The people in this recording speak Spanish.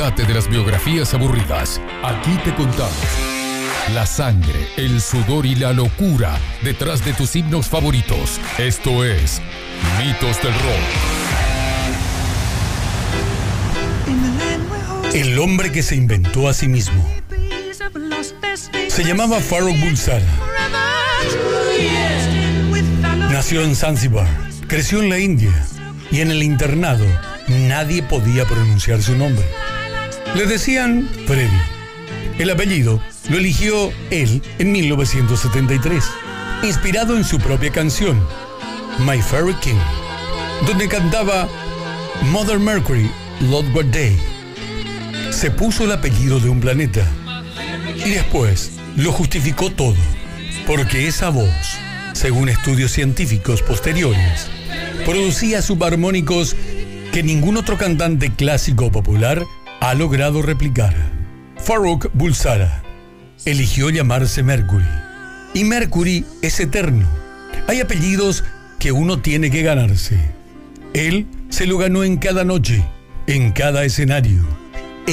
Olvídate de las biografías aburridas. Aquí te contamos la sangre, el sudor y la locura detrás de tus himnos favoritos. Esto es Mitos del Rock. El hombre que se inventó a sí mismo. Se llamaba Farrokh Bulsara. Nació en Zanzíbar, creció en la India y en el internado nadie podía pronunciar su nombre. Le decían Freddy. El apellido lo eligió él en 1973, inspirado en su propia canción, My Fairy King, donde cantaba Mother Mercury, Lord What Day. Se puso el apellido de un planeta y después lo justificó todo, porque esa voz, según estudios científicos posteriores, producía subarmónicos que ningún otro cantante clásico o popular ha logrado replicar. Farrokh Bulsara eligió llamarse Mercury, y Mercury es eterno. Hay apellidos que uno tiene que ganarse. Él se lo ganó en cada noche, en cada escenario.